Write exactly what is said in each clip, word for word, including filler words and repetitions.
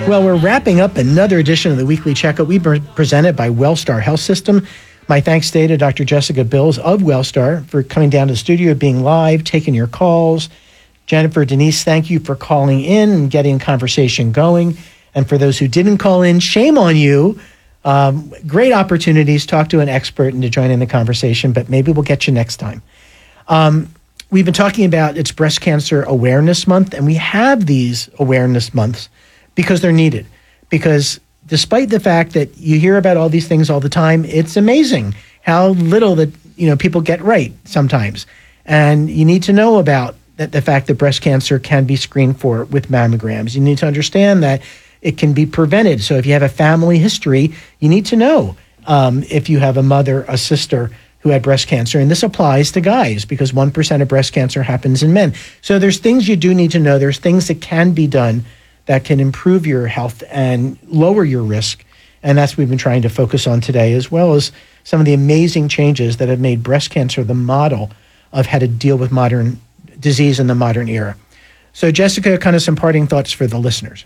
Well, we're wrapping up another edition of the Weekly Checkup. We were presented by Wellstar Health System. My thanks today to Doctor Jessica Bills of Wellstar for coming down to the studio, being live, taking your calls. Jennifer, Denise, thank you for calling in and getting conversation going. And for those who didn't call in, shame on you. Um, great opportunities. Talk to an expert and to join in the conversation, but maybe we'll get you next time. Um, we've been talking about it's Breast Cancer Awareness Month, and we have these awareness months because they're needed. Because despite the fact that you hear about all these things all the time, it's amazing how little that you know people get right sometimes. And you need to know about that, the fact that breast cancer can be screened for with mammograms. You need to understand that it can be prevented. So if you have a family history, you need to know um, if you have a mother, a sister who had breast cancer. And this applies to guys because one percent of breast cancer happens in men. So there's things you do need to know. There's things that can be done that can improve your health and lower your risk. And that's what we've been trying to focus on today, as well as some of the amazing changes that have made breast cancer the model of how to deal with modern disease in the modern era. So Jessica, kind of some parting thoughts for the listeners.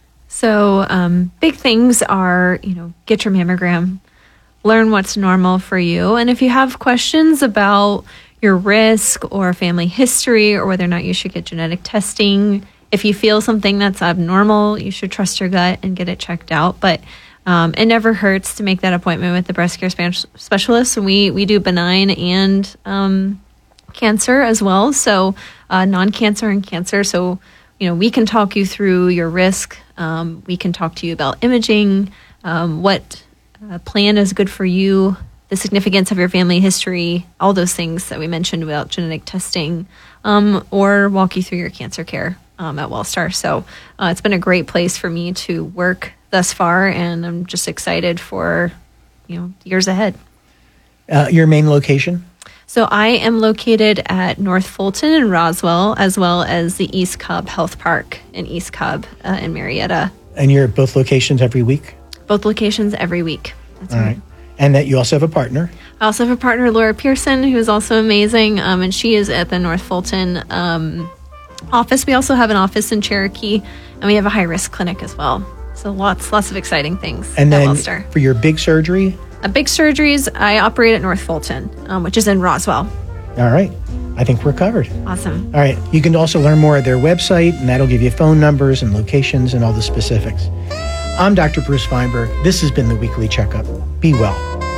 So um, big things are, you know, get your mammogram, learn what's normal for you. And if you have questions about your risk or family history or whether or not you should get genetic testing, if you feel something that's abnormal, you should trust your gut and get it checked out. But um, it never hurts to make that appointment with the breast care spe- specialist. We we do benign and um, cancer as well. So uh, non-cancer and cancer. So, you know, we can talk you through your risk. Um, we can talk to you about imaging, um, what uh, plan is good for you, the significance of your family history, all those things that we mentioned about genetic testing, um, or walk you through your cancer care um, at Wellstar. So uh, it's been a great place for me to work thus far, and I'm just excited for, you know, years ahead. Uh, your main location? So I am located at North Fulton in Roswell, as well as the East Cobb Health Park in East Cobb uh, in Marietta. And you're at both locations every week? Both locations every week. That's All right. right. And that you also have a partner? I also have a partner, Laura Pearson, who is also amazing, um, and she is at the North Fulton um, office. We also have an office in Cherokee, and we have a high-risk clinic as well. So lots, lots of exciting things and at then Wellstar. For your big surgery? Uh, big surgeries, I operate at North Fulton, um, which is in Roswell. All right. I think we're covered. Awesome. All right. You can also learn more at their website, and that'll give you phone numbers and locations and all the specifics. I'm Doctor Bruce Feinberg. This has been the Weekly Checkup. Be well.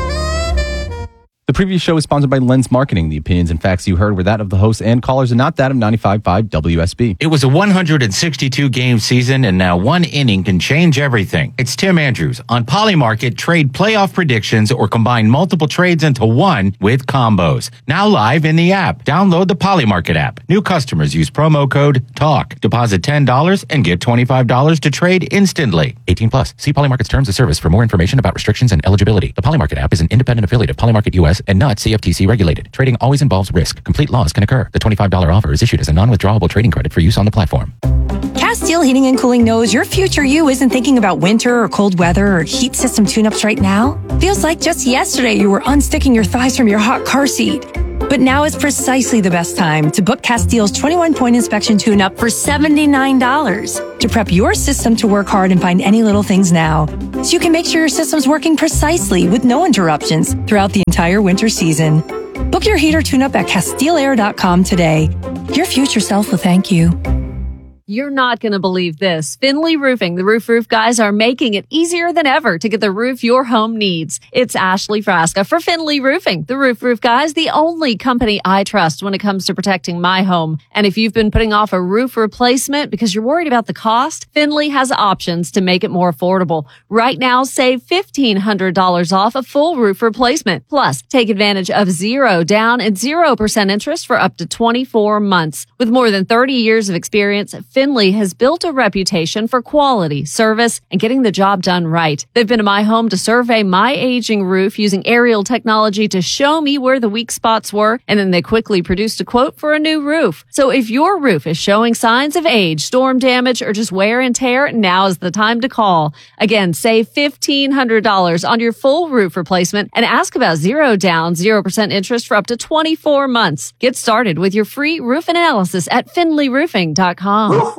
The previous show is sponsored by Lens Marketing. The opinions and facts you heard were that of the hosts and callers and not that of ninety-five point five W S B. It was a one hundred sixty-two game season, and now one inning can change everything. It's Tim Andrews. On Polymarket, trade playoff predictions or combine multiple trades into one with combos. Now live in the app. Download the Polymarket app. New customers use promo code TALK. Deposit ten dollars and get twenty-five dollars to trade instantly. eighteen plus. See Polymarket's terms of service for more information about restrictions and eligibility. The Polymarket app is an independent affiliate of Polymarket U S and not C F T C regulated. Trading always involves risk. Complete loss can occur. The twenty-five dollars offer is issued as a non-withdrawable trading credit for use on the platform. Castile Heating and Cooling knows your future you isn't thinking about winter or cold weather or heat system tune-ups right now. Feels like just yesterday you were unsticking your thighs from your hot car seat. But now is precisely the best time to book Castile's twenty-one point inspection tune-up for seventy-nine dollars to prep your system to work hard and find any little things now, so you can make sure your system's working precisely with no interruptions throughout the entire winter season. Book your heater tune-up at Castile Air dot com today. Your future self will thank you. You're not going to believe this. Finley Roofing, the Roof Roof guys, are making it easier than ever to get the roof your home needs. It's Ashley Frasca for Finley Roofing, the Roof Roof guys, the only company I trust when it comes to protecting my home. And if you've been putting off a roof replacement because you're worried about the cost, Finley has options to make it more affordable. Right now, save fifteen hundred dollars off a full roof replacement. Plus, take advantage of zero down and zero percent interest for up to twenty-four months. With more than thirty years of experience, Finley has built a reputation for quality, service, and getting the job done right. They've been to my home to survey my aging roof using aerial technology to show me where the weak spots were, and then they quickly produced a quote for a new roof. So if your roof is showing signs of age, storm damage, or just wear and tear, now is the time to call. Again, save fifteen hundred dollars on your full roof replacement and ask about zero down, zero percent interest for up to twenty-four months. Get started with your free roof analysis at finley roofing dot com.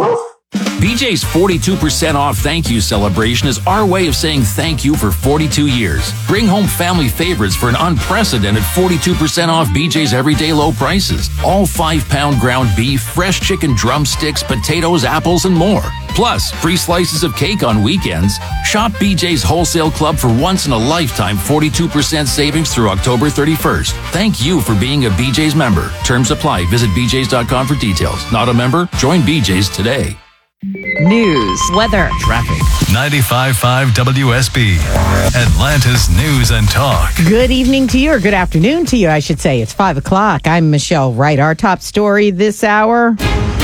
B J's forty-two percent off thank you celebration is our way of saying thank you for forty-two years. Bring home family favorites for an unprecedented forty-two percent off B J's everyday low prices. All five pound ground beef, fresh chicken drumsticks, potatoes, apples, and more. Plus, free slices of cake on weekends. Shop B J's Wholesale Club for once-in-a-lifetime forty-two percent savings through October thirty-first. Thank you for being a B J's member. Terms apply. Visit b j's dot com for details. Not a member? Join B J's today. News, weather, Traffic. ninety-five point five W S B, Atlanta's News and Talk. Good evening to you, or good afternoon to you, I should say. It's five o'clock. I'm Michelle Wright. Our top story this hour.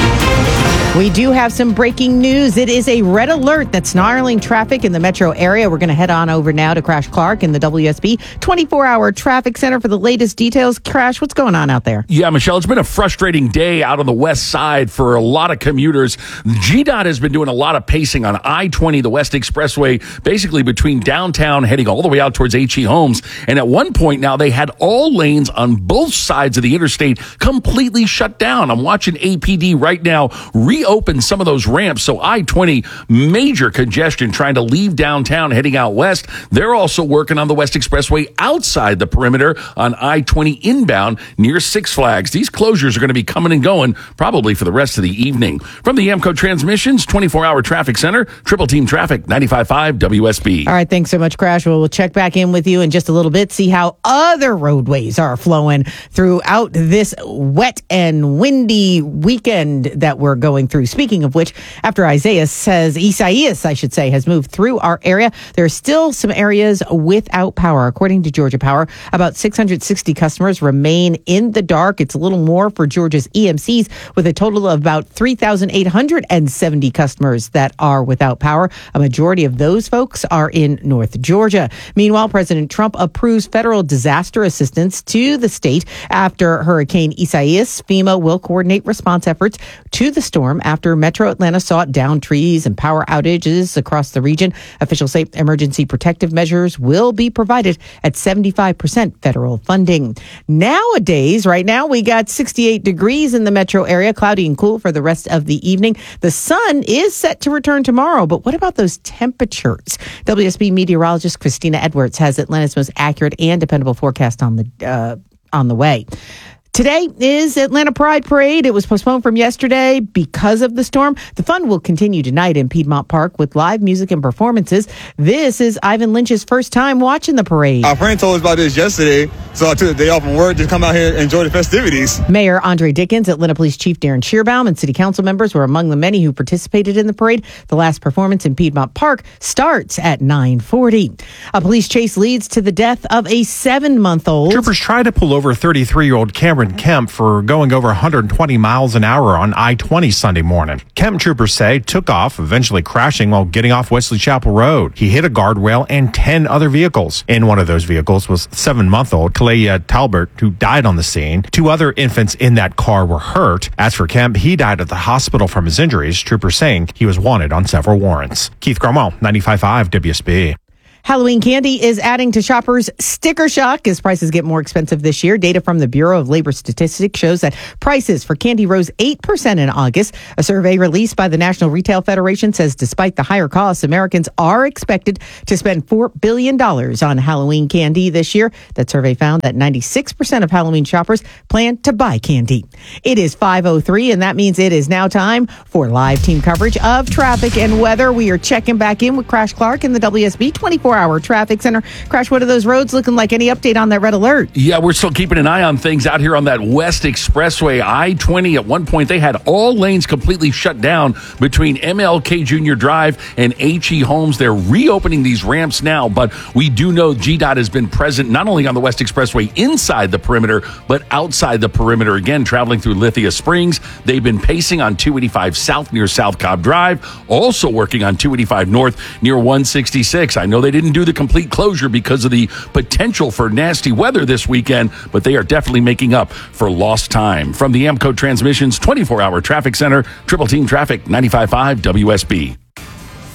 We do have some breaking news. It is a red alert that's snarling traffic in the metro area. We're going to head on over now to Crash Clark in the W S B twenty-four hour traffic center for the latest details. Crash, what's going on out there? Yeah, Michelle, it's been a frustrating day out on the west side for a lot of commuters. G DOT has been doing a lot of pacing on I twenty, the West Expressway, basically between downtown heading all the way out towards H E Homes. And at one point now, they had all lanes on both sides of the interstate completely shut down. I'm watching A P D right now reopen some of those ramps. So I twenty, major congestion trying to leave downtown heading out west. They're also working on the West Expressway outside the perimeter on I twenty inbound near Six Flags. These closures are going to be coming and going probably for the rest of the evening. From the Amco Transmissions twenty-four hour traffic center, Triple Team Traffic, ninety-five point five W S B. All right, thanks so much, Crash. Well, we'll check back in with you in just a little bit, see how other roadways are flowing throughout this wet and windy weekend that we're going through. Speaking of which, after Isaiah says, Isaias, I should say, has moved through our area, there are still some areas without power. According to Georgia Power, about six hundred sixty customers remain in the dark. It's a little more for Georgia's E M Cs, with a total of about three thousand eight hundred seventy customers that are without power. A majority of those folks are in North Georgia. Meanwhile, President Trump approves federal disaster assistance to the state after Hurricane Isaias. FEMA will coordinate response efforts to the storm after Metro Atlanta saw downed trees and power outages across the region. Officials say emergency protective measures will be provided at seventy-five percent federal funding. Nowadays, right now, we got sixty-eight degrees in the metro area, cloudy and cool for the rest of the evening. The sun is set to return tomorrow, but what about those temperatures? W S B meteorologist Christina Edwards has Atlanta's most accurate and dependable forecast on the uh, on the way. Today is Atlanta Pride Parade. It was postponed from yesterday because of the storm. The fun will continue tonight in Piedmont Park with live music and performances. This is Ivan Lynch's first time watching the parade. Our friend told us about this yesterday, so I took the day off from work to come out here and enjoy the festivities. Mayor Andre Dickens, Atlanta Police Chief Darren Shearbaum, and city council members were among the many who participated in the parade. The last performance in Piedmont Park starts at nine forty. A police chase leads to the death of a seven-month-old. Troopers tried to pull over thirty-three-year-old Cameron Kemp for going over one hundred twenty miles an hour on I twenty Sunday morning. Kemp, troopers say, took off, eventually crashing while getting off Wesley Chapel Road. He hit a guardrail and ten other vehicles. In one of those vehicles was seven-month-old Kalea Talbert, who died on the scene. Two other infants in that car were hurt. As for Kemp, he died at the hospital from his injuries, troopers saying he was wanted on several warrants. Keith Cromwell, ninety-five point five W S B. Halloween candy is adding to shoppers' sticker shock as prices get more expensive this year. Data from the Bureau of Labor Statistics shows that prices for candy rose eight percent in August. A survey released by the National Retail Federation says despite the higher costs, Americans are expected to spend four billion dollars on Halloween candy this year. That survey found that ninety-six percent of Halloween shoppers plan to buy candy. It is five oh three, and that means it is now time for live team coverage of traffic and weather. We are checking back in with Crash Clark in the W S B twenty-four hour traffic center. Crash, what are those roads looking like? Any update on that red alert? Yeah, we're still keeping an eye on things out here on that West Expressway. I twenty, at one point, they had all lanes completely shut down between M L K Junior Drive and H E Homes. They're reopening these ramps now, but we do know G DOT has been present not only on the West Expressway inside the perimeter, but outside the perimeter. Again, traveling through Lithia Springs. They've been pacing on two eighty-five South near South Cobb Drive, also working on two eighty-five North near one sixty-six. I know they didn't do the complete closure because of the potential for nasty weather this weekend, but they are definitely making up for lost time. From the Amco Transmissions twenty-four hour traffic center, Triple Team Traffic, ninety-five point five W S B.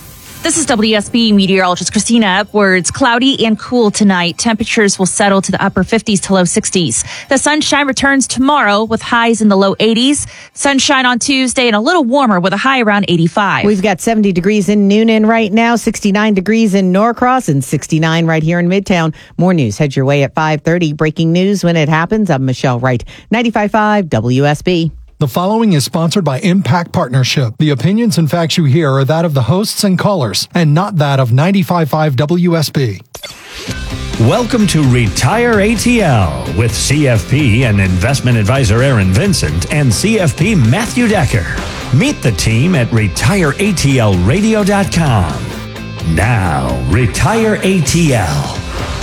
This is W S B meteorologist Christina Edwards. Cloudy and cool tonight. Temperatures will settle to the upper fifties to low sixties. The sunshine returns tomorrow with highs in the low eighties. Sunshine on Tuesday and a little warmer with a high around eighty-five. We've got seventy degrees in Noonan right now, sixty-nine degrees in Norcross, and sixty-nine right here in Midtown. More news. Head your way at five thirty. Breaking news when it happens. I'm Michelle Wright, ninety-five point five W S B. The following is sponsored by Impact Partnership. The opinions and facts you hear are that of the hosts and callers, and not that of ninety-five point five W S B. Welcome to Retire A T L with C F P and investment advisor Aaron Vincent and C F P Matthew Decker. Meet the team at retire A T L radio dot com. Now, Retire A T L.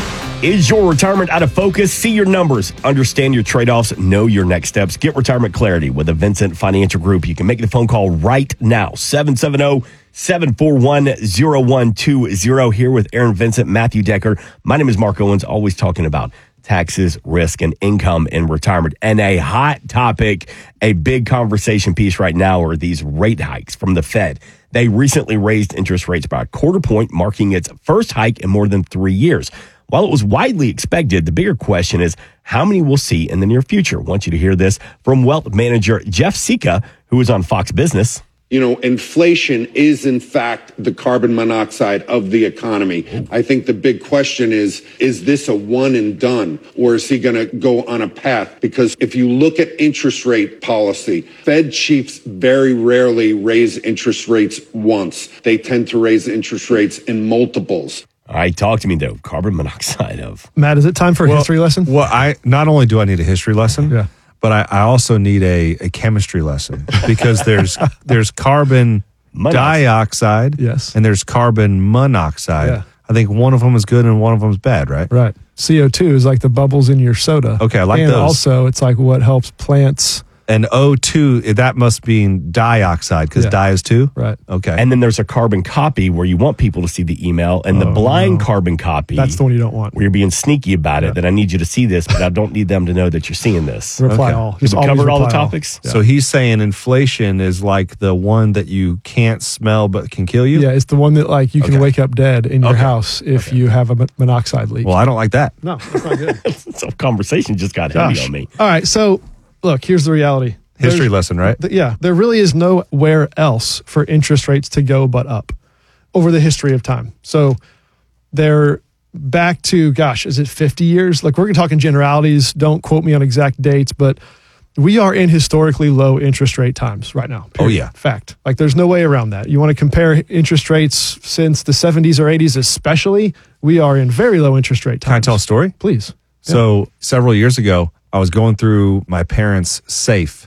Is your retirement out of focus? See your numbers. Understand your trade-offs. Know your next steps. Get retirement clarity with the Vincent Financial Group. You can make the phone call right now. seven seven zero, seven four one, zero one two zero. Here with Aaron Vincent, Matthew Decker. My name is Mark Owens, always talking about taxes, risk, and income in retirement. And a hot topic, a big conversation piece right now are these rate hikes from the Fed. They recently raised interest rates by a quarter point, marking its first hike in more than three years. While it was widely expected, the bigger question is how many we'll see in the near future. I want you to hear this from wealth manager Jeff Sika, who is on Fox Business. You know, inflation is, in fact, the carbon monoxide of the economy. I think the big question is, is this a one and done, or is he going to go on a path? Because if you look at interest rate policy, Fed chiefs very rarely raise interest rates once. They tend to raise interest rates in multiples. All right, talk to me, though. Carbon monoxide of... Matt, is it time for a well, history lesson? Well, I not only do I need a history lesson, yeah. but I, I also need a, a chemistry lesson because there's there's carbon dioxide yes. and there's carbon monoxide. Yeah. I think one of them is good and one of them is bad, right? Right. C O two is like the bubbles in your soda. Okay, I like and those. And also, it's like what helps plants... And O two, that must mean dioxide because Yeah. di is two? Right. Okay. And then there's a carbon copy where you want people to see the email, and the Oh, blind no. carbon copy. That's the one you don't want. Where you're being sneaky about Yeah. it, that I need you to see this, but I don't need them to know that you're seeing this. Reply Okay. all. Have Just we always covered all the reply all. topics? Yeah. So he's saying inflation is like the one that you can't smell but can kill you? Yeah, it's the one that like you can Okay. wake up dead in your Okay. house if Okay. you have a mon- monoxide leak. Well, I don't like that. no, that's not good. So conversation just got heavy Gosh. on me. All right, so look, here's the reality. History There's- lesson, right? th- yeah, there really is nowhere else for interest rates to go but up over the history of time. So they're back to, gosh, is it fifty years? Like we're talking generalities. Don't quote me on exact dates, but we are in historically low interest rate times right now. Oh, yeah. Fact. Like there's no way around that. You want to compare interest rates since the seventies or eighties especially, we are in very low interest rate times. Can I tell a story? Please. So several years ago, I was going through my parents' safe.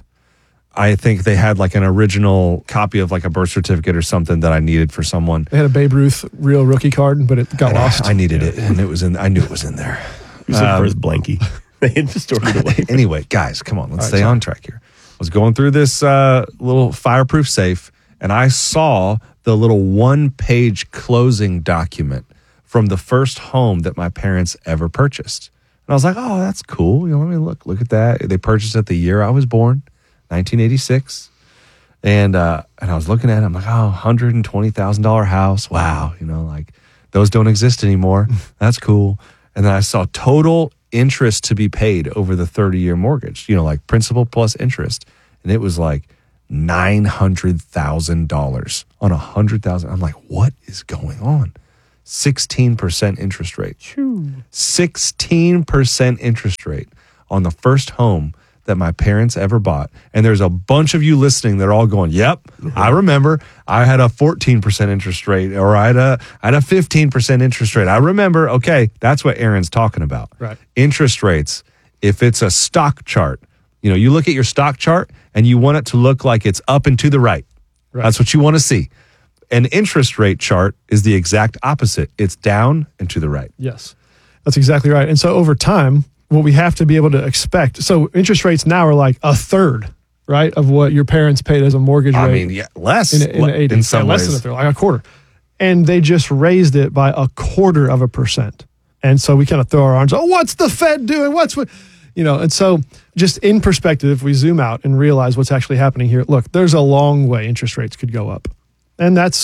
I think they had like an original copy of like a birth certificate or something that I needed for someone. They had a Babe Ruth real rookie card, but it got And I- lost. I needed it, and it was in. I knew it was in there. He was looking Um, for his blankie. They had just stored it away. Anyway, guys, come on, let's All right, stay sorry. on track here. I was going through this uh, little fireproof safe, and I saw the little one-page closing document from the first home that my parents ever purchased. And I was like, oh, that's cool. You know, let me look. Look at that. They purchased it the year I was born, nineteen eighty-six. And uh, and I was looking at it. I'm like, oh, one hundred twenty thousand dollars house. Wow. You know, like those don't exist anymore. That's cool. And then I saw total interest to be paid over the thirty-year mortgage, you know, like principal plus interest. And it was like nine hundred thousand dollars on one hundred thousand dollars. I'm like, what is going on? sixteen percent interest rate. sixteen percent interest rate on the first home that my parents ever bought. And there's a bunch of you listening that are all going, yep, I remember I had a fourteen percent interest rate, or I had a, I had a fifteen percent interest rate. I remember, okay, that's what Aaron's talking about. Right. Interest rates, if it's a stock chart, you know, you look at your stock chart and you want it to look like it's up and to the right. Right. That's what you want to see. An interest rate chart is the exact opposite. It's down and to the right. Yes, that's exactly right. And so over time, what we have to be able to expect. So interest rates now are like a third, right, of what your parents paid as a mortgage rate. I mean, yeah, less in, in le- the eighties. in some Yeah, less ways. than a third, like a quarter. And they just raised it by a quarter of a percent. And so we kind of throw our arms, oh, what's the Fed doing? What's what? You know, and so just in perspective, if we zoom out and realize what's actually happening here, look, there's a long way interest rates could go up. And that's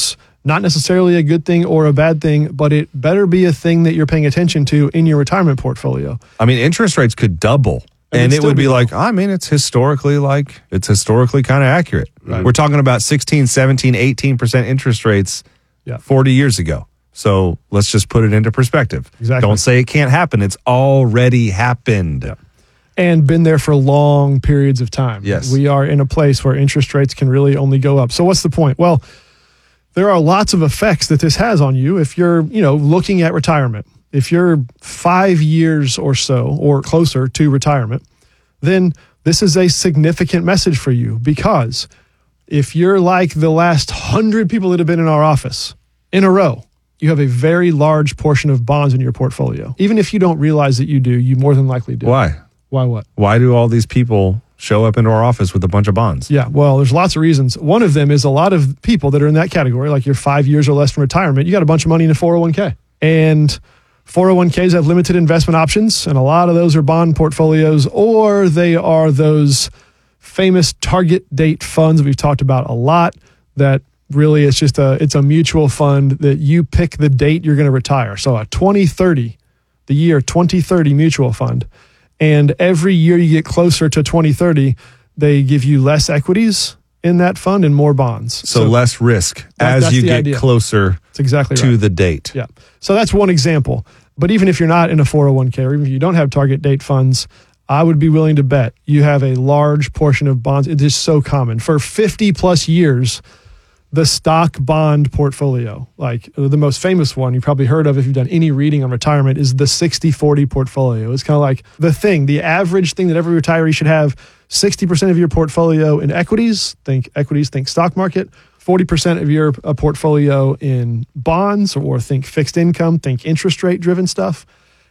Not necessarily a good thing or a bad thing, but it better be a thing that you're paying attention to in your retirement portfolio. I mean, interest rates could double. And it would be like, I mean, it's historically like, it's historically kind of accurate. Right. We're talking about sixteen, seventeen, eighteen percent interest rates Yeah. forty years ago. So let's just put it into perspective. Exactly. Don't say it can't happen. It's already happened. Yeah. And been there for long periods of time. Yes. We are in a place where interest rates can really only go up. So what's the point? Well, there are lots of effects that this has on you if you're, you know, looking at retirement. If you're five years or so or closer to retirement, then this is a significant message for you, because if you're like the last hundred people that have been in our office in a row, you have a very large portion of bonds in your portfolio. Even if you don't realize that you do, you more than likely do. Why? Why what? Why do all these people show up into our office with a bunch of bonds? Yeah, well, there's lots of reasons. One of them is a lot of people that are in that category, like you're five years or less from retirement, you got a bunch of money in a four oh one k. And four oh one k's have limited investment options, and a lot of those are bond portfolios, or they are those famous target date funds we've talked about a lot, that really it's just a it's a mutual fund that you pick the date you're going to retire. So a twenty thirty, the year twenty thirty mutual fund. And every year you get closer to twenty thirty, they give you less equities in that fund and more bonds. So, so less risk that, as you get idea. closer that's exactly to right. the date. Yeah. So that's one example. But even if you're not in a four oh one k, or even if you don't have target date funds, I would be willing to bet you have a large portion of bonds. It is so common. For fifty plus years, the stock bond portfolio, like the most famous one you probably heard of if you've done any reading on retirement, is the sixty forty portfolio. It's kind of like the thing, the average thing that every retiree should have. sixty percent of your portfolio in equities, think equities, think stock market. forty percent of your uh, portfolio in bonds, or think fixed income, think interest rate driven stuff.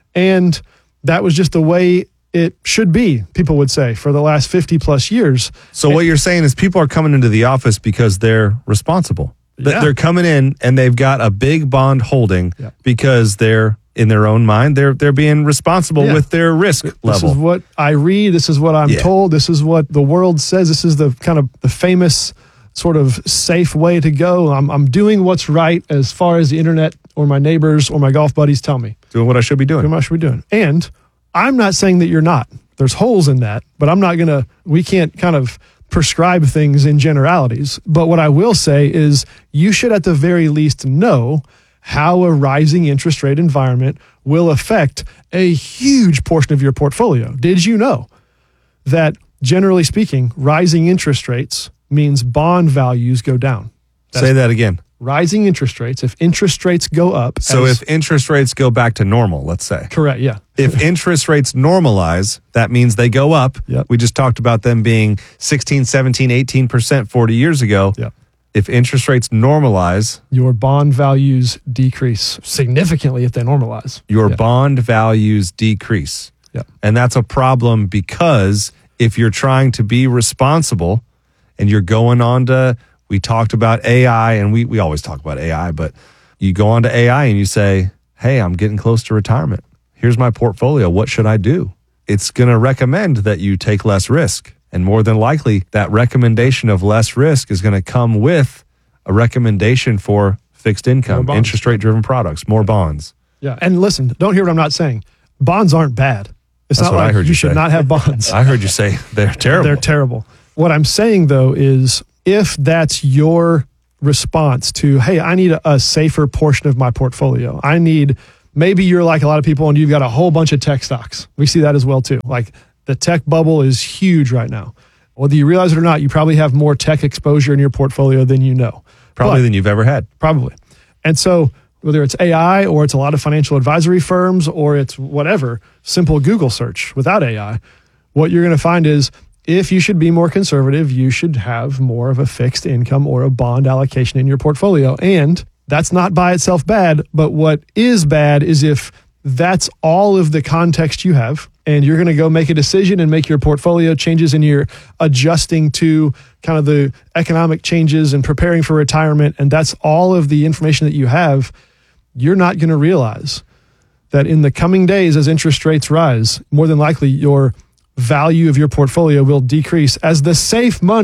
And that was just the way it should be, people would say, for the last fifty plus years. So what you're saying is people are coming into the office because they're responsible. Th- Yeah. They're coming in and they've got a big bond holding Yeah. because they're, in their own mind, they're they're being responsible Yeah. with their risk This level. is what I read. This is what I'm Yeah. told. This is what the world says. This is the kind of the famous sort of safe way to go. I'm, I'm doing what's right as far as the internet or my neighbors or my golf buddies tell me. Doing what I should be doing. Doing what I should be doing. And I'm not saying that you're not. There's holes in that, but I'm not going to, we can't kind of prescribe things in generalities. But what I will say is you should at the very least know how a rising interest rate environment will affect a huge portion of your portfolio. Did you know that, generally speaking, rising interest rates means bond values go down? That's Say that again. Rising interest rates, if interest rates go up. So as- if interest rates go back to normal, let's say. Correct, yeah. If interest rates normalize, that means they go up. Yep. We just talked about them being sixteen, seventeen, eighteen percent forty years ago. Yep. If interest rates normalize, Your bond values decrease significantly if they normalize. your Yeah. bond values decrease. Yep. And that's a problem because if you're trying to be responsible and you're going on to, we talked about A I, and we, we always talk about A I, but you go on to A I and you say, hey, I'm getting close to retirement. Here's my portfolio. What should I do? It's going to recommend that you take less risk. And more than likely, that recommendation of less risk is going to come with a recommendation for fixed income, bonds. interest rate driven products, more bonds. Yeah. And listen, don't hear what I'm not saying. Bonds aren't bad. It's That's not what I like heard you you should say. not have bonds. I heard you say they're terrible. They're terrible. What I'm saying, though, is if that's your response to, hey, I need a, a safer portion of my portfolio. I need, maybe you're like a lot of people and you've got a whole bunch of tech stocks. We see that as well, too. Like the tech bubble is huge right now. Whether you realize it or not, you probably have more tech exposure in your portfolio than you know. Probably But- than you've ever had. Probably. And so whether it's A I or it's a lot of financial advisory firms or it's whatever, simple Google search without A I, what you're going to find is if you should be more conservative, you should have more of a fixed income or a bond allocation in your portfolio. And that's not by itself bad, but what is bad is if that's all of the context you have and you're going to go make a decision and make your portfolio changes and you're adjusting to kind of the economic changes and preparing for retirement, and that's all of the information that you have, you're not going to realize that in the coming days as interest rates rise, more than likely your value of your portfolio will decrease as the safe money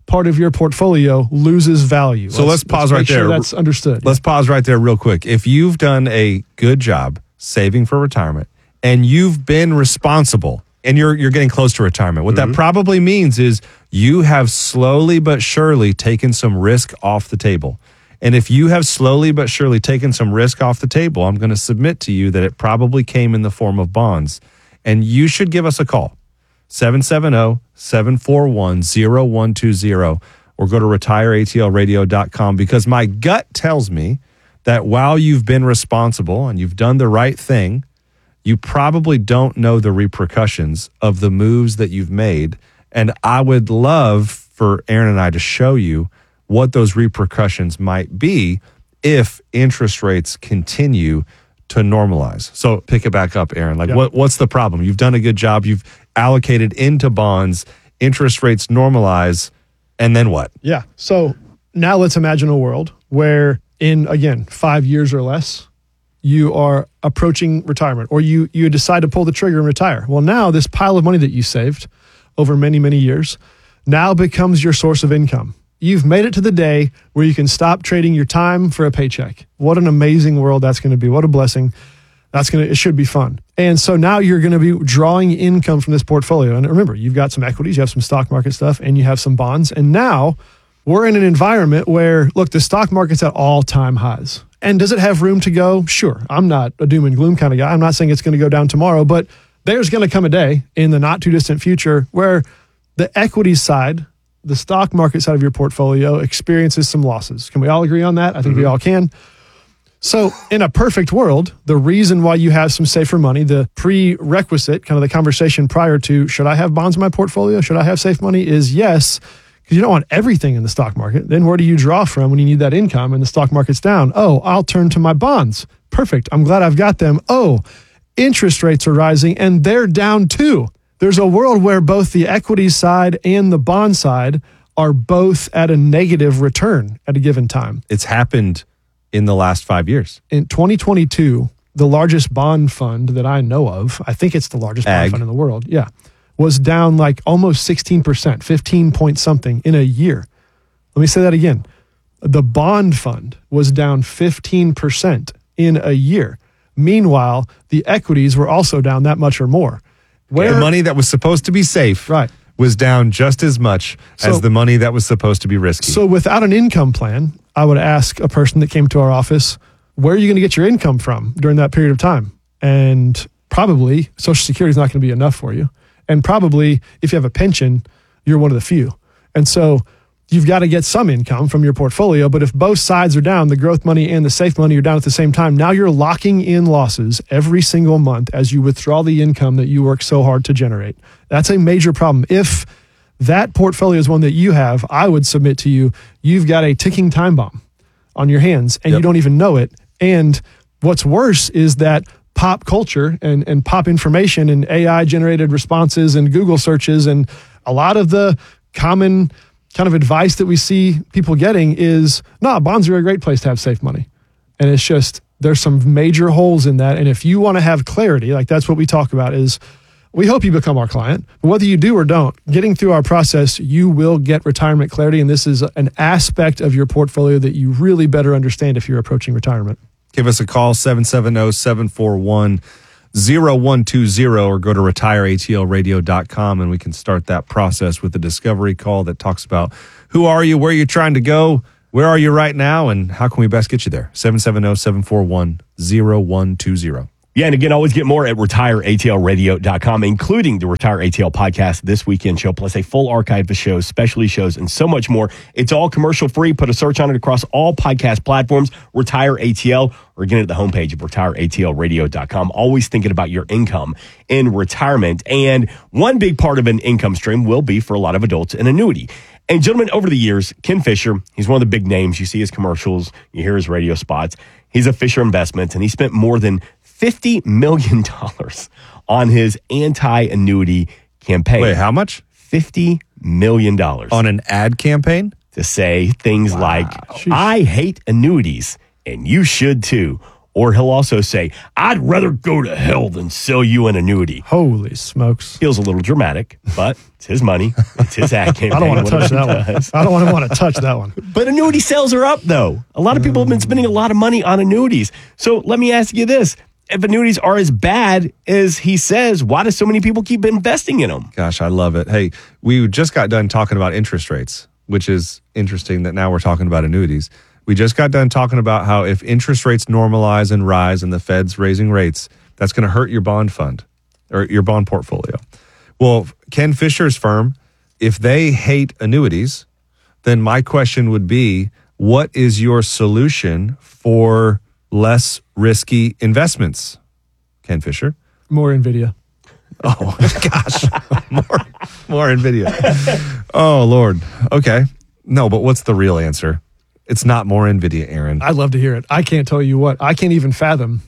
part of your portfolio loses value. So let's, pause right make there. Sure that's understood. Let's pause right there real quick. If you've done a good job saving for retirement and you've been responsible and you're you're getting close to retirement, what Mm-hmm. that probably means is you have slowly but surely taken some risk off the table. And if you have slowly but surely taken some risk off the table, I'm going to submit to you that it probably came in the form of bonds. And you should give us a call, seven seven zero, seven four one, zero one two zero, or go to retire A T L radio dot com, because my gut tells me that while you've been responsible and you've done the right thing, you probably don't know the repercussions of the moves that you've made. And I would love for Aaron and I to show you what those repercussions might be if interest rates continue to normalize. So pick it back up, Aaron. Like, Yeah. what what's the problem? You've done a good job. You've allocated into bonds. Interest rates normalize. And then what? Yeah. So now let's imagine a world where in, again, five years or less, you are approaching retirement, or you you decide to pull the trigger and retire. Well, now this pile of money that you saved over many, many years now becomes your source of income. You've made it to the day where you can stop trading your time for a paycheck. What an amazing world that's going to be. What a blessing. That's going to, it should be fun. And so now you're going to be drawing income from this portfolio. And remember, you've got some equities, you have some stock market stuff, and you have some bonds. And now we're in an environment where, look, the stock market's at all time highs. And does it have room to go? Sure. I'm not a doom and gloom kind of guy. I'm not saying it's going to go down tomorrow, but there's going to come a day in the not too distant future where the equity side, the stock market side of your portfolio experiences some losses. Can we all agree on that? I think mm-hmm. we all can. So in a perfect world, the reason why you have some safer money, the prerequisite, kind of the conversation prior to, should I have bonds in my portfolio? Should I have safe money? Is yes, because you don't want everything in the stock market. Then where do you draw from when you need that income and the stock market's down? Oh, I'll turn to my bonds. Perfect. I'm glad I've got them. Oh, interest rates are rising and they're down too. There's a world where both the equity side and the bond side are both at a negative return at a given time. It's happened in the last five years. In twenty twenty-two, the largest bond fund that I know of, I think it's the largest Ag. bond fund in the world, yeah, was down like almost sixteen percent, fifteen point something in a year. Let me say that again. The bond fund was down fifteen percent in a year. Meanwhile, the equities were also down that much or more. Where the money that was supposed to be safe right. was down just as much So- as the money that was supposed to be risky. So without an income plan, I would ask a person that came to our office, where are you going to get your income from during that period of time? And probably Social Security is not going to be enough for you. And probably if you have a pension, you're one of the few. And so you've got to get some income from your portfolio. But if both sides are down, the growth money and the safe money are down at the same time, now you're locking in losses every single month as you withdraw the income that you work so hard to generate. That's a major problem. If that portfolio is one that you have, I would submit to you, you've got a ticking time bomb on your hands and Yep. you don't even know it. And what's worse is that pop culture and, and pop information and A I generated responses and Google searches and a lot of the common kind of advice that we see people getting is, nah, bonds are a great place to have safe money. And it's just, there's some major holes in that. And if you want to have clarity, like that's what we talk about is, we hope you become our client, but whether you do or don't, getting through our process, you will get retirement clarity. And this is an aspect of your portfolio that you really better understand if you're approaching retirement. Give us a call, seven seven zero, seven four one, zero one two zero, or go to retire A T L radio dot com and we can start that process with a discovery call that talks about who are you, where you're trying to go, where are you right now, and how can we best get you there? seven seven zero, seven four one, zero one two zero. Yeah, and again, always get more at retire A T L radio dot com, including the Retire A T L podcast, this weekend show, plus a full archive of shows, specialty shows, and so much more. It's all commercial free. Put a search on it across all podcast platforms, Retire A T L, or again at the homepage of retire A T L radio dot com. Always thinking about your income in retirement. And one big part of an income stream will be, for a lot of adults, an annuity. And gentlemen, over the years, Ken Fisher, he's one of the big names. You see his commercials, you hear his radio spots. He's a Fisher Investments, and he spent more than fifty million dollars on his anti-annuity campaign. Wait, how much? fifty million dollars. On an ad campaign? To say things Wow. like, Sheesh. I hate annuities, and you should too. Or he'll also say, I'd rather go to hell than sell you an annuity. Holy smokes. Feels a little dramatic, but it's his money. It's his ad campaign. I don't want to touch that does. one. I don't want to want to touch that one. But annuity sales are up, though. A lot of people have been spending a lot of money on annuities. So let me ask you this. If annuities are as bad as he says, why do so many people keep investing in them? Gosh, I love it. Hey, we just got done talking about interest rates, which is interesting that now we're talking about annuities. We just got done talking about how if interest rates normalize and rise and the Fed's raising rates, that's going to hurt your bond fund or your bond portfolio. Well, Ken Fisher's firm, if they hate annuities, then my question would be, what is your solution for less risky investments, Ken Fisher? More NVIDIA. Oh, gosh. more, more NVIDIA. Oh, Lord. Okay. No, but what's the real answer? It's not more NVIDIA, Aaron. I'd love to hear it. I can't tell you what. I can't even fathom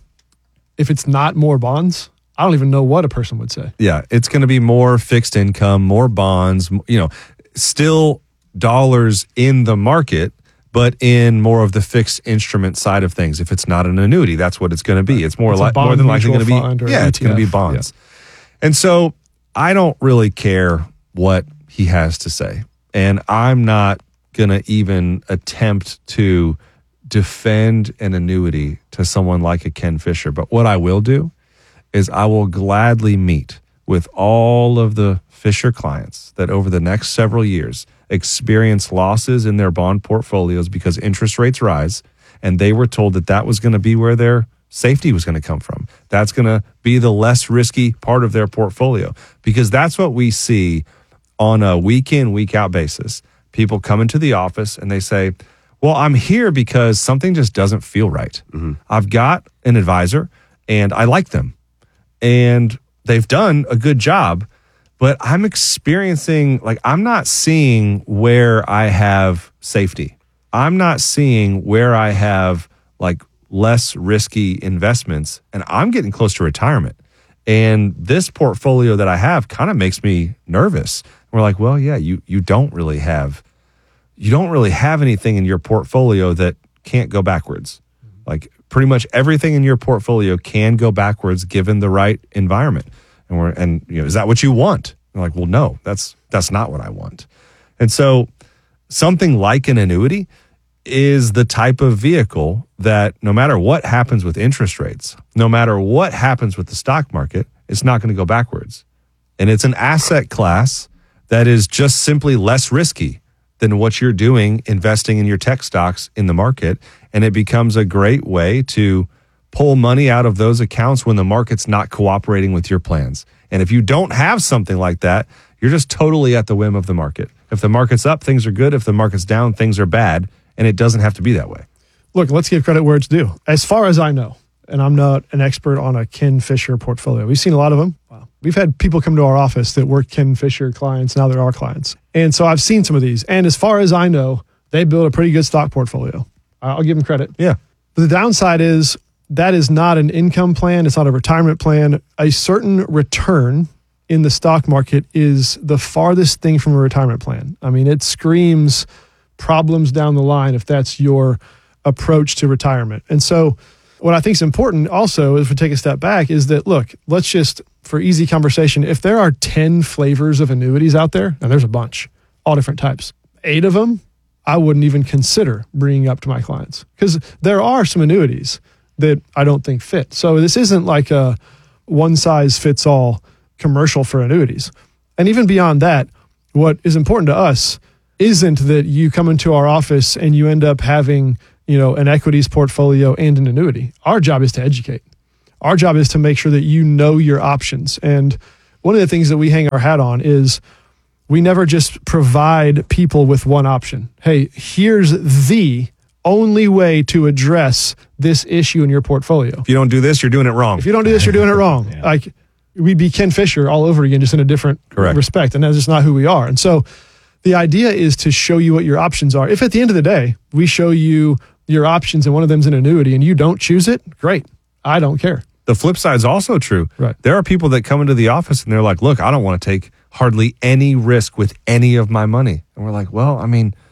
if it's not more bonds. I don't even know what a person would say. Yeah, it's going to be more fixed income, more bonds, you know, still dollars in the market, but in more of the fixed instrument side of things. If it's not an annuity, that's what it's going to be. It's more, It's a li- bond more than likely going to mutual fund or be, yeah, it's going to be E T F. bonds. And so I don't really care what he has to say. And I'm not going to even attempt to defend an annuity to someone like a Ken Fisher. But what I will do is I will gladly meet with all of the Fisher clients that over the next several years experience losses in their bond portfolios because interest rates rise, and they were told that that was going to be where their safety was going to come from. That's going to be the less risky part of their portfolio, because that's what we see on a week in, week out basis. People come into the office and they say, well, I'm here because something just doesn't feel right. Mm-hmm. I've got an advisor and I like them and they've done a good job, but I'm experiencing, like, I'm not seeing where I have safety. I'm not seeing where I have like less risky investments, and I'm getting close to retirement. And this portfolio that I have kind of makes me nervous. We're like, well, yeah, you you don't really have you don't really have anything in your portfolio that can't go backwards. Like pretty much everything in your portfolio can go backwards given the right environment. And we're and you know, is that what you want? We're like, well, no, that's that's not what I want. And so something like an annuity is the type of vehicle that no matter what happens with interest rates, no matter what happens with the stock market, it's not going to go backwards. And it's an asset class that is just simply less risky than what you're doing investing in your tech stocks in the market. And it becomes a great way to pull money out of those accounts when the market's not cooperating with your plans. And if you don't have something like that, you're just totally at the whim of the market. If the market's up, things are good. If the market's down, things are bad. And it doesn't have to be that way. Look, let's give credit where it's due. As far as I know, and I'm not an expert on a Ken Fisher portfolio, we've seen a lot of them. Wow. We've had people come to our office that were Ken Fisher clients. Now they're our clients. And so I've seen some of these. And as far as I know, they built a pretty good stock portfolio. I'll give them credit. Yeah. But the downside is that is not an income plan. It's not a retirement plan. A certain return in the stock market is the farthest thing from a retirement plan. I mean, it screams problems down the line if that's your approach to retirement. And so what I think is important also, if we take a step back, is that, look, let's just, for easy conversation, if there are ten flavors of annuities out there, and there's a bunch, all different types, eight of them, I wouldn't even consider bringing up to my clients, because there are some annuities that I don't think fit. So this isn't like a one-size-fits-all commercial for annuities. And even beyond that, what is important to us isn't that you come into our office and you end up having, you know, an equities portfolio and an annuity. Our job is to educate. Our job is to make sure that you know your options. And one of the things that we hang our hat on is we never just provide people with one option. Hey, here's the only way to address this issue in your portfolio. If you don't do this, you're doing it wrong. If you don't do this, you're doing it wrong. Yeah. Like, we'd be Ken Fisher all over again, just in a different Correct. respect. And that's just not who we are. And so the idea is to show you what your options are. If at the end of the day, we show you your options and one of them's an annuity and you don't choose it, great. I don't care. The flip side is also true. Right. There are people that come into the office and they're like, look, I don't want to take hardly any risk with any of my money. And we're like, well, I mean,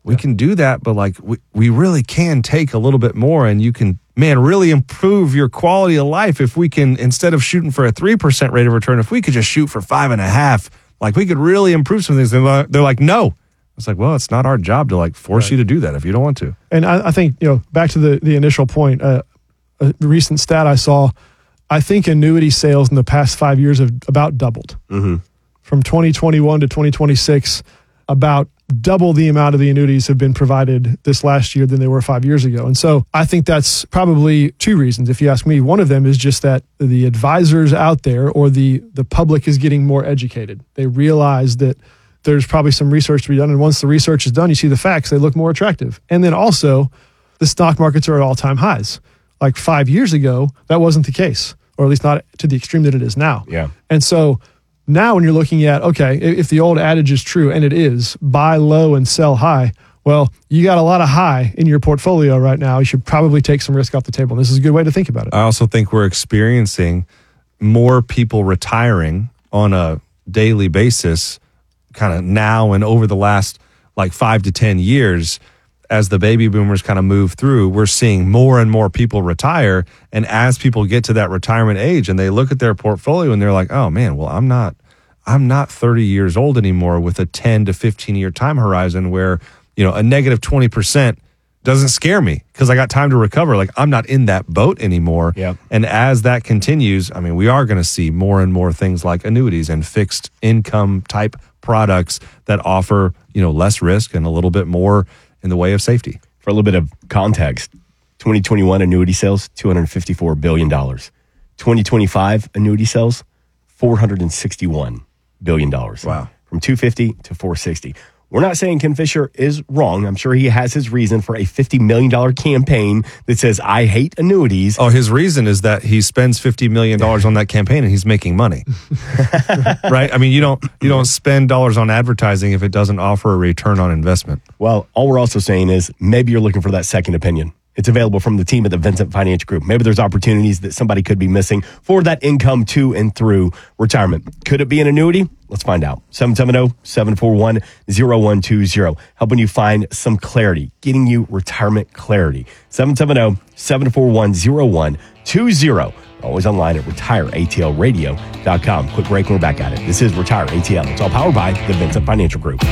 we can do that, but like we, we really can take a little bit more, and you can, man, really improve your quality of life if we can, instead of shooting for a three percent rate of return, if we could just shoot for five and a half, like we could really improve some things. They're like, they're like no. It's like, well, it's not our job to like force Right. you to do that if you don't want to. And I, I think, you know, back to the, the initial point, uh, a recent stat I saw, I think annuity sales in the past five years have about doubled. Mm-hmm. From twenty twenty-one to twenty twenty-six, about double the amount of the annuities have been provided this last year than they were five years ago. And so I think that's probably two reasons, if you ask me. One of them is just that the advisors out there, or the, the public, is getting more educated. They realize that there's probably some research to be done. And once the research is done, you see the facts, they look more attractive. And then also, the stock markets are at all-time highs. Like five years ago, that wasn't the case, or at least not to the extreme that it is now. Yeah. And so now when you're looking at, okay, if the old adage is true, and it is, buy low and sell high, well, you got a lot of high in your portfolio right now. You should probably take some risk off the table. And this is a good way to think about it. I also think we're experiencing more people retiring on a daily basis, kind of now and over the last like five to ten years. As the baby boomers kind of move through, we're seeing more and more people retire. And as people get to that retirement age and they look at their portfolio and they're like, oh man, well, I'm not, I'm not thirty years old anymore with a ten to fifteen year time horizon where, you know, a negative twenty percent doesn't scare me because I got time to recover. Like, I'm not in that boat anymore. Yep. And as that continues, I mean, we are going to see more and more things like annuities and fixed income type products that offer, you know, less risk and a little bit more in the way of safety. For a little bit of context, twenty twenty-one annuity sales, two hundred fifty-four billion dollars. twenty twenty-five annuity sales, four hundred sixty-one billion dollars. Wow. From two hundred fifty to four hundred sixty. We're not saying Ken Fisher is wrong. I'm sure he has his reason for a fifty million dollars campaign that says, I hate annuities. Oh, his reason is that he spends fifty million dollars on that campaign and he's making money. Right? I mean, you don't you don't spend dollars on advertising if it doesn't offer a return on investment. Well, all we're also saying is maybe you're looking for that second opinion. It's available from the team at the Vincent Financial Group. Maybe there's opportunities that somebody could be missing for that income to and through retirement. Could it be an annuity? Let's find out. seven seven zero, seven four one, zero one two zero. Helping you find some clarity, getting you retirement clarity. seven seven zero, seven four one, zero one two zero. Always online at retire A T L radio dot com. Quick break, we're back at it. This is Retire A T L. It's all powered by the Vincent Financial Group.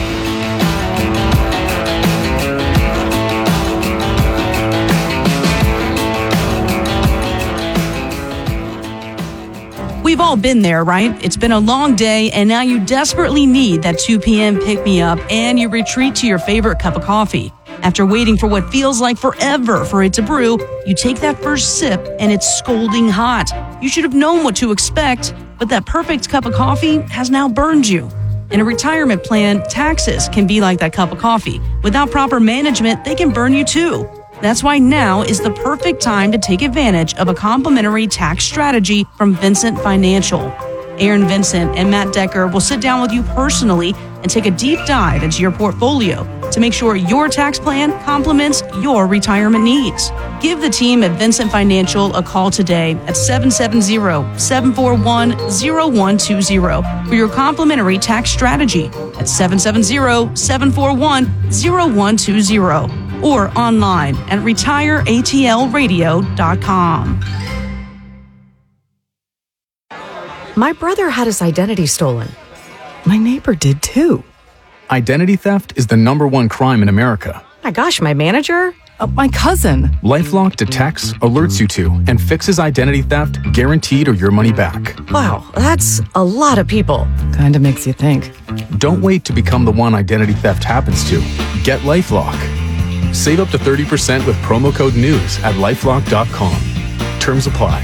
We've all been there, right? It's been a long day, and now you desperately need that two p.m. pick-me-up, and you retreat to your favorite cup of coffee. After waiting for what feels like forever for it to brew, you take that first sip, and it's scalding hot. You should have known what to expect, but that perfect cup of coffee has now burned you. In a retirement plan, taxes can be like that cup of coffee. Without proper management, they can burn you too. That's why now is the perfect time to take advantage of a complimentary tax strategy from Vincent Financial. Aaron Vincent and Matt Decker will sit down with you personally and take a deep dive into your portfolio to make sure your tax plan complements your retirement needs. Give the team at Vincent Financial a call today at seven seven zero, seven four one, zero one two zero for your complimentary tax strategy at seven seven zero, seven four one, zero one two zero. Or online at retire A T L radio dot com. My brother had his identity stolen. My neighbor did too. Identity theft is the number one crime in America. My gosh, my manager? Uh, my cousin. LifeLock detects, alerts you to, and fixes identity theft guaranteed or your money back. Wow, that's a lot of people. Kinda makes you think. Don't wait to become the one identity theft happens to. Get LifeLock. Save up to thirty percent with promo code NEWS at lifelock dot com. Terms apply.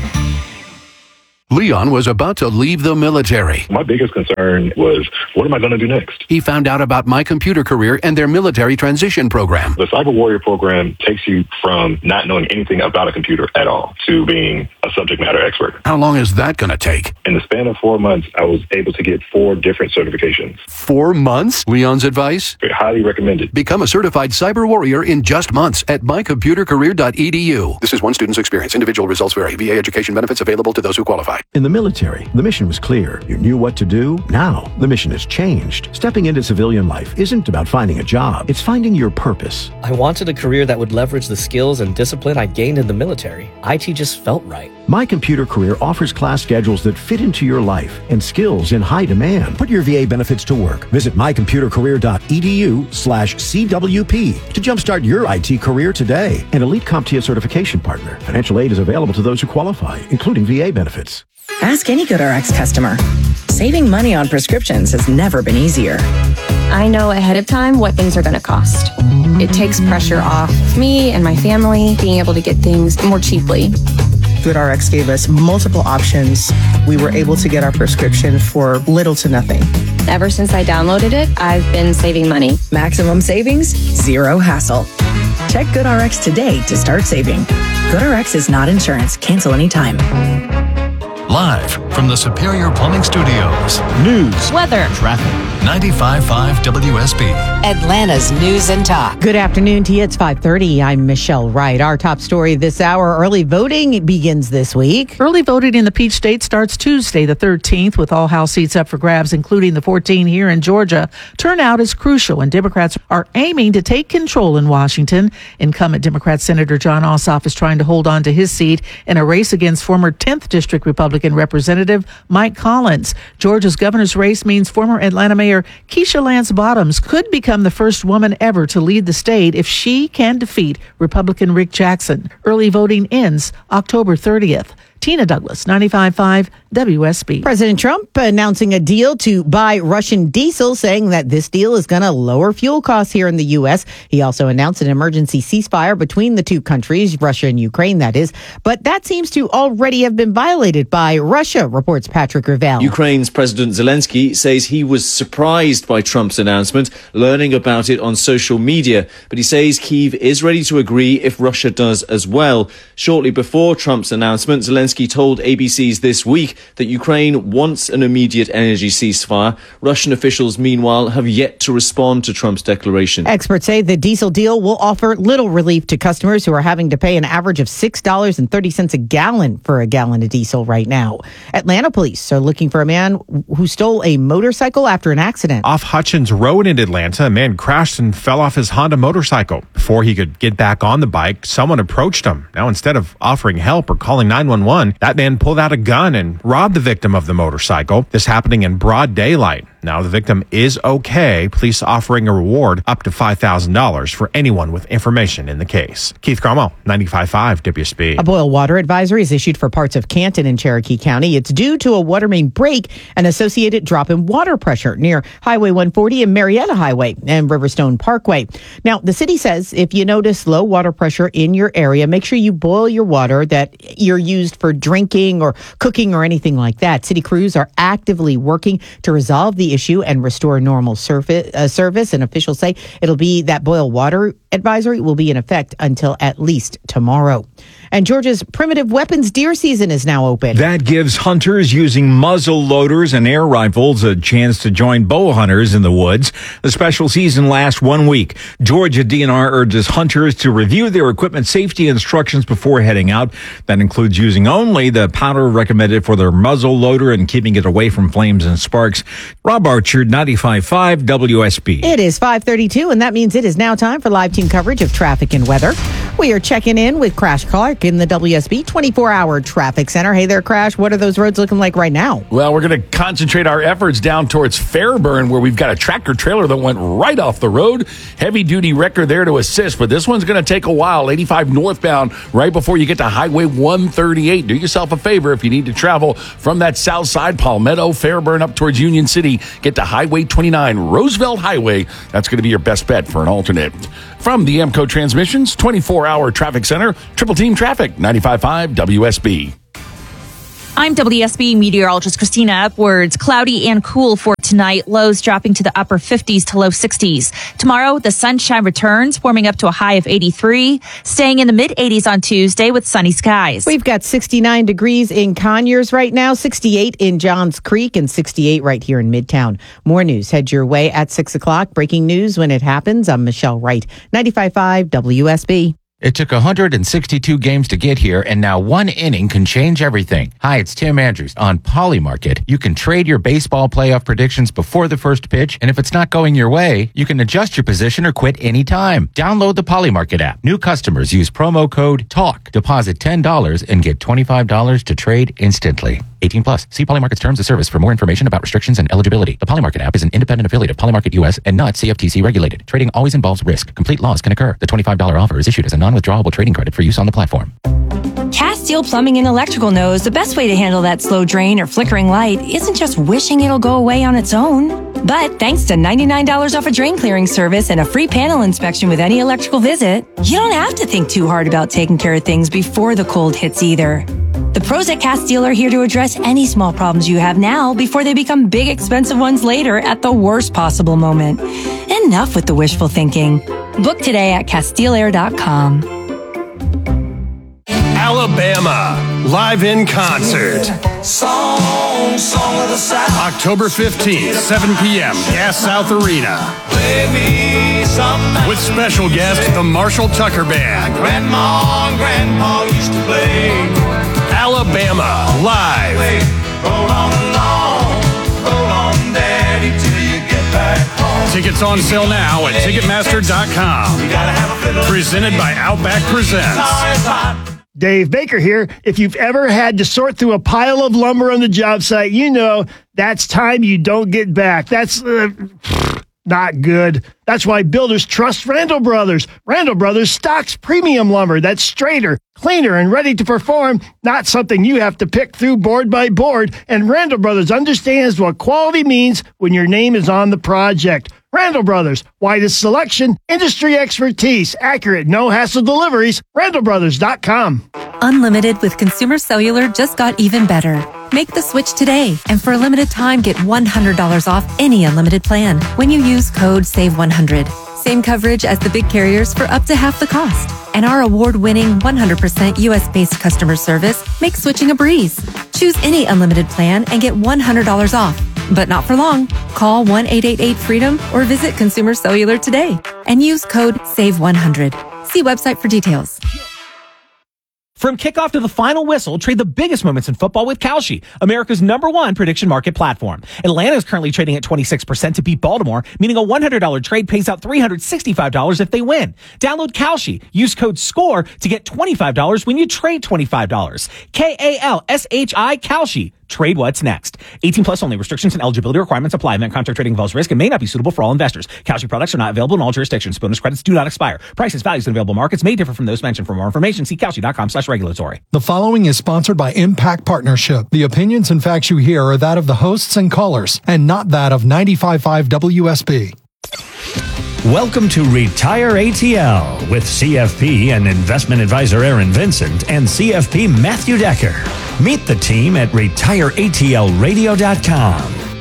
Leon was about to leave the military. My biggest concern was, what am I going to do next? He found out about My Computer Career and their military transition program. The Cyber Warrior program takes you from not knowing anything about a computer at all to being a subject matter expert. How long is that going to take? In the span of four months, I was able to get four different certifications. Four months? Leon's advice? Highly recommended. Become a certified cyber warrior in just months at my computer career dot e d u. This is one student's experience. Individual results vary. V A education benefits available to those who qualify. In the military, the mission was clear. You knew what to do. Now, the mission has changed. Stepping into civilian life isn't about finding a job. It's finding your purpose. I wanted a career that would leverage the skills and discipline I gained in the military. I T just felt right. My Computer Career offers class schedules that fit into your life and skills in high demand. Put your V A benefits to work. Visit my computer career dot e d u slash C W P to jumpstart your I T career today. An elite CompTIA certification partner. Financial aid is available to those who qualify, including V A benefits. Ask any GoodRx customer. Saving money on prescriptions has never been easier. I know ahead of time what things are going to cost. It takes pressure off me and my family being able to get things more cheaply. GoodRx gave us multiple options. We were able to get our prescription for little to nothing. Ever since I downloaded it, I've been saving money. Maximum savings, zero hassle. Check GoodRx today to start saving. GoodRx is not insurance. Cancel anytime. Live from the Superior Plumbing Studios. News, weather, traffic. ninety-five point five W S B. Atlanta's News and Talk. Good afternoon to you. It's five thirty. I'm Michelle Wright. Our top story this hour, early voting begins this week. Early voting in the Peach State starts Tuesday the thirteenth with all House seats up for grabs, including the fourteen here in Georgia. Turnout is crucial, and Democrats are aiming to take control in Washington. Incumbent Democrat Senator John Ossoff is trying to hold on to his seat in a race against former tenth District Republican Representative Mike Collins. Georgia's governor's race means former Atlanta Mayor Keisha Lance Bottoms could become the first woman ever to lead the state if she can defeat Republican Rick Jackson. Early voting ends October thirtieth. Tina Douglas, ninety-five point five W S B. President Trump announcing a deal to buy Russian diesel, saying that this deal is going to lower fuel costs here in the U S. He also announced an emergency ceasefire between the two countries, Russia and Ukraine, that is. But that seems to already have been violated by Russia, reports Patrick Revelle. Ukraine's President Zelensky says he was surprised by Trump's announcement, learning about it on social media. But he says Kyiv is ready to agree if Russia does as well. Shortly before Trump's announcement, Zelensky told A B C's This Week that Ukraine wants an immediate energy ceasefire. Russian officials, meanwhile, have yet to respond to Trump's declaration. Experts say the diesel deal will offer little relief to customers who are having to pay an average of six dollars and thirty cents a gallon for a gallon of diesel right now. Atlanta police are looking for a man who stole a motorcycle after an accident. Off Hutchins Road in Atlanta, a man crashed and fell off his Honda motorcycle. Before he could get back on the bike, someone approached him. Now, instead of offering help or calling nine one one, that man pulled out a gun and robbed the victim of the motorcycle. This happening in broad daylight. Now, the victim is okay. Police offering a reward up to five thousand dollars for anyone with information in the case. Keith Cromwell, ninety-five point five W S B. A boil water advisory is issued for parts of Canton and Cherokee County. It's due to a water main break and associated drop in water pressure near Highway one forty and Marietta Highway and Riverstone Parkway. Now, the city says if you notice low water pressure in your area, make sure you boil your water that you're used for drinking or cooking or anything like that. City crews are actively working to resolve the issue and restore normal surface, uh, service. And officials say it'll be that boil water advisory will be in effect until at least tomorrow. And Georgia's primitive weapons deer season is now open. That gives hunters using muzzle loaders and air rifles a chance to join bow hunters in the woods. The special season lasts one week. Georgia D N R urges hunters to review their equipment safety instructions before heading out. That includes using only the powder recommended for their muzzle loader and keeping it away from flames and sparks. Rob Archer, ninety-five point five W S B. It is five thirty-two, and that means it is now time for live team coverage of traffic and weather. We are checking in with Crash Clark in the W S B twenty-four hour traffic center. Hey there, Crash. What are those roads looking like right now? Well, we're going to concentrate our efforts down towards Fairburn, where we've got a tractor trailer that went right off the road. Heavy duty wrecker there to assist, but this one's going to take a while. eighty-five northbound, right before you get to Highway one thirty-eight. Do yourself a favor if you need to travel from that south side, Palmetto, Fairburn, up towards Union City. Get to Highway twenty-nine, Roosevelt Highway. That's going to be your best bet for an alternate. From the Emco Transmissions twenty-four hour traffic center, Triple Team Traffic, ninety-five point five W S B. I'm W S B meteorologist Christina Upwards. Cloudy and cool for tonight. Lows dropping to the upper fifties to low sixties. Tomorrow, the sunshine returns, warming up to a high of eighty-three, staying in the mid eighties on Tuesday with sunny skies. We've got sixty-nine degrees in Conyers right now, sixty-eight in Johns Creek, and sixty-eight right here in Midtown. More news head your way at six o'clock. Breaking news when it happens. I'm Michelle Wright, ninety-five point five W S B. It took one hundred sixty-two games to get here, and now one inning can change everything. Hi, it's Tim Andrews. On Polymarket, you can trade your baseball playoff predictions before the first pitch, and if it's not going your way, you can adjust your position or quit anytime. Download the Polymarket app. New customers use promo code TALK. Deposit ten dollars and get twenty-five dollars to trade instantly. eighteen plus. See Polymarket's terms of service for more information about restrictions and eligibility. The Polymarket app is an independent affiliate of Polymarket U S and not C F T C regulated. Trading always involves risk. Complete loss can occur. The twenty-five dollars offer is issued as a non-withdrawable trading credit for use on the platform. Castile Plumbing and Electrical knows the best way to handle that slow drain or flickering light isn't just wishing it'll go away on its own. But thanks to ninety-nine dollars off a drain clearing service and a free panel inspection with any electrical visit, you don't have to think too hard about taking care of things before the cold hits either. The pros at Castile are here to address any small problems you have now before they become big, expensive ones later at the worst possible moment. Enough with the wishful thinking. Book today at Castile Air dot com. Alabama, live in concert. Song, song of the South. October fifteenth, seven p.m., Gas South Arena. Play me some with special guest, the Marshall Tucker Band. Grandma and Grandpa used to play. Alabama, live. Roll on along, roll on, Daddy, till you get back home. Tickets on sale now at Ticketmaster dot com. Presented by Outback Presents. Dave Baker here. If you've ever had to sort through a pile of lumber on the job site, you know that's time you don't get back. That's uh, not good. That's why builders trust Randall Brothers. Randall Brothers stocks premium lumber that's straighter, cleaner, and ready to perform, not something you have to pick through board by board. And Randall Brothers understands what quality means when your name is on the project. Randall Brothers, widest selection, industry expertise, accurate, no-hassle deliveries, randall brothers dot com. Unlimited with Consumer Cellular just got even better. Make the switch today, and for a limited time, get one hundred dollars off any unlimited plan when you use code save one hundred. Same coverage as the big carriers for up to half the cost. And our award-winning one hundred percent U S-based customer service makes switching a breeze. Choose any unlimited plan and get one hundred dollars off. But not for long. Call one eight eight eight freedom or visit Consumer Cellular today and use code save one hundred. See website for details. From kickoff to the final whistle, trade the biggest moments in football with Kalshi, America's number one prediction market platform. Atlanta is currently trading at twenty-six percent to beat Baltimore, meaning a one hundred dollars trade pays out three hundred sixty-five dollars if they win. Download Kalshi. Use code SCORE to get twenty-five dollars when you trade twenty-five dollars. K A L S H I, Kalshi. Trade what's next. eighteen plus only. Restrictions and eligibility requirements apply. Event contract trading involves risk and may not be suitable for all investors. Kalshi products are not available in all jurisdictions. Bonus credits do not expire. Prices, values, and available markets may differ from those mentioned. For more information, see Kalshi dot com slash regulatory. The following is sponsored by Impact Partnership. The opinions and facts you hear are that of the hosts and callers, and not that of ninety-five point five W S B. Welcome to Retire A T L with C F P and investment advisor Aaron Vincent and C F P Matthew Decker. Meet the team at retire A T L radio dot com.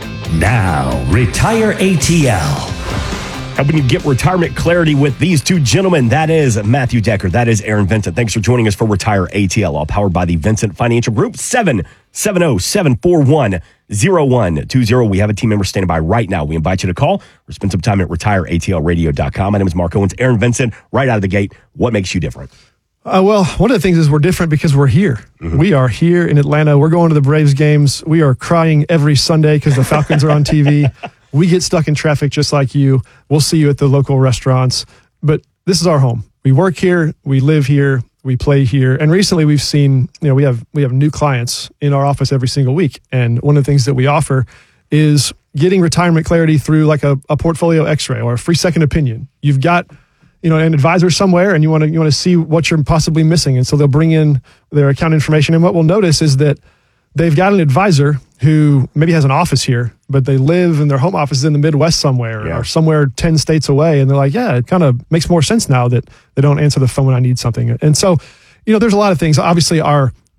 Now, Retire A T L. Helping you get retirement clarity with these two gentlemen. That is Matthew Decker. That is Aaron Vincent. Thanks for joining us for Retire A T L, all powered by the Vincent Financial Group. seven seven zero, seven four one, zero one two zero. We have a team member standing by right now. We invite you to call or spend some time at retire A T L radio dot com. My name is Mark Owens. Aaron Vincent, right out of the gate, what makes you different? Uh, well, one of the things is we're different because we're here. Mm-hmm. We are here in Atlanta. We're going to the Braves games. We are crying every Sunday because the Falcons are on T V. We get stuck in traffic just like you. We'll see you at the local restaurants. But this is our home. We work here. We live here. We play here. And recently we've seen, you know, we have we have new clients in our office every single week. And one of the things that we offer is getting retirement clarity through like a, a portfolio x-ray or a free second opinion. You've got, you know, an advisor somewhere and you want to you want to see what you're possibly missing. And so they'll bring in their account information. And what we'll notice is that they've got an advisor who maybe has an office here, but they live in their home office is in the Midwest somewhere yeah. or somewhere ten states away. And they're like, yeah, it kind of makes more sense now that they don't answer the phone when I need something. And so, you know, there's a lot of things. Obviously, our the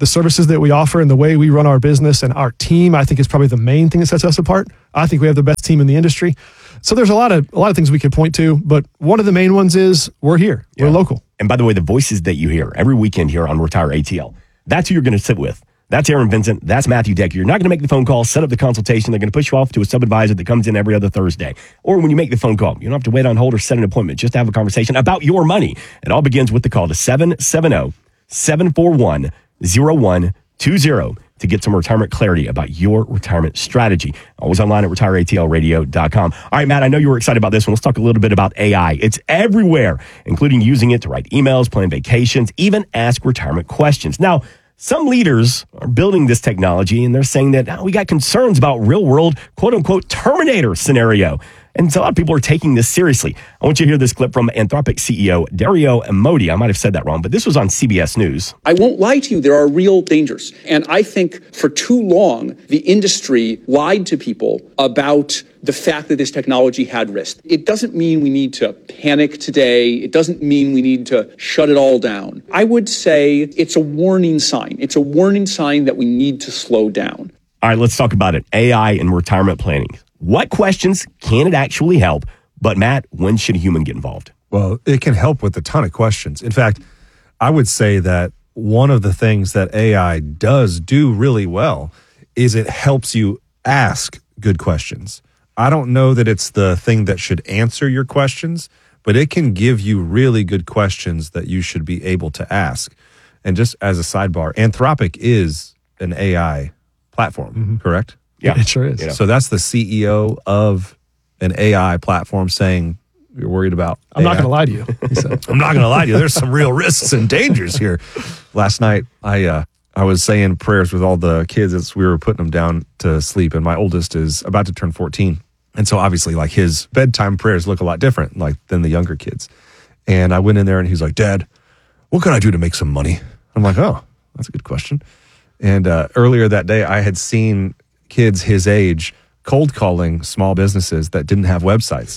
the services that we offer and the way we run our business and our team, I think is probably the main thing that sets us apart. I think we have the best team in the industry. So there's a lot of a lot of things we could point to, but one of the main ones is we're here. We're local. And by the way, the voices that you hear every weekend here on Retire A T L, that's who you're going to sit with. That's Aaron Vincent. That's Matthew Decker. You're not going to make the phone call, set up the consultation. They're going to push you off to a sub-advisor that comes in every other Thursday. Or when you make the phone call, you don't have to wait on hold or set an appointment. Just have a conversation about your money. It all begins with the call to seven seven zero, seven four one, zero one two zero to get some retirement clarity about your retirement strategy. Always online at retire A T L radio dot com. All right, Matt, I know you were excited about this one. Let's talk a little bit about A I. It's everywhere, including using it to write emails, plan vacations, even ask retirement questions. Now, some leaders are building this technology, and they're saying that oh, we got concerns about real-world, quote-unquote, Terminator scenario. And so a lot of people are taking this seriously. I want you to hear this clip from Anthropic C E O Dario Amodei. I might have said that wrong, but this was on C B S News. I won't lie to you, there are real dangers. And I think for too long, the industry lied to people about the fact that this technology had risk. It doesn't mean we need to panic today. It doesn't mean we need to shut it all down. I would say it's a warning sign. It's a warning sign that we need to slow down. All right, let's talk about it. A I and retirement planning. What questions can it actually help? But Matt, when should a human get involved? Well, it can help with a ton of questions. In fact, I would say that one of the things that A I does do really well is it helps you ask good questions. I don't know that it's the thing that should answer your questions, but it can give you really good questions that you should be able to ask. And just as a sidebar, Anthropic is an A I platform, mm-hmm. correct? Yeah, it sure is. You know. So that's the C E O of an A I platform saying you're worried about I'm A I. not going to lie to you, he said. I'm not going to lie to you. There's some real risks and dangers here. Last night, I uh, I was saying prayers with all the kids as we were putting them down to sleep, and my oldest is about to turn fourteen. And so obviously, like, his bedtime prayers look a lot different like than the younger kids. And I went in there and he's like, Dad, what can I do to make some money? I'm like, oh, that's a good question. And uh, earlier that day, I had seen kids his age cold calling small businesses that didn't have websites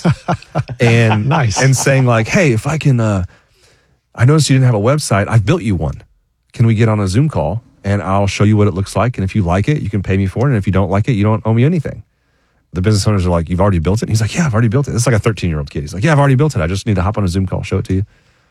and nice. and saying like, hey, if I can, uh, I noticed you didn't have a website. I've built you one. Can we get on a Zoom call and I'll show you what it looks like. And if you like it, you can pay me for it. And if you don't like it, you don't owe me anything. The business owners are like, you've already built it? And he's like, yeah, I've already built it. It's like a thirteen year old kid. He's like, yeah, I've already built it. I just need to hop on a Zoom call, show it to you.